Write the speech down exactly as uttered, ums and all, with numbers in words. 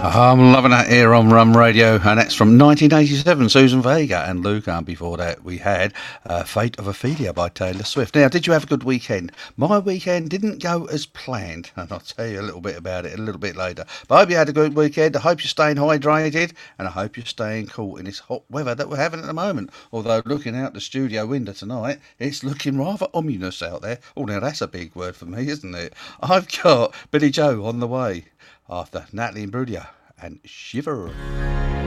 I'm loving that here on Rum Radio, and that's from nineteen eighty-seven, Susan Vega and Luca. And before that, we had uh, Fate of Ophelia by Taylor Swift. Now, did you have a good weekend? My weekend didn't go as planned, and I'll tell you a little bit about it a little bit later. But I hope you had a good weekend. I hope you're staying hydrated, and I hope you're staying cool in this hot weather that we're having at the moment. Although, looking out the studio window tonight, it's looking rather ominous out there. Oh, now that's a big word for me, isn't it? I've got Billy Joe on the way after Natalie Imbruglia and Shiver.